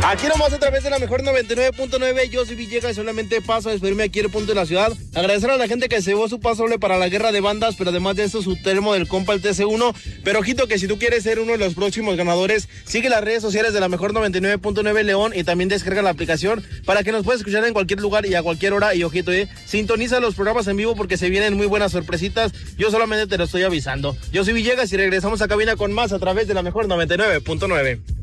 Aquí nomás a través de la mejor 99.9, yo soy Villegas y solamente paso a despedirme aquí al punto de la ciudad. Agradecer a la gente que se llevó su paso doble para la guerra de bandas, pero además de eso su termo del compa el TC1. Pero ojito que si tú quieres ser uno de los próximos ganadores, sigue las redes sociales de la mejor 99.9 León y también descarga la aplicación para que nos puedas escuchar en cualquier lugar y a cualquier hora. Y ojito, sintoniza los programas en vivo porque se vienen muy buenas sorpresitas. Yo solamente te lo estoy avisando. Yo soy Villegas y regresamos a cabina con más a través de la mejor 99.9.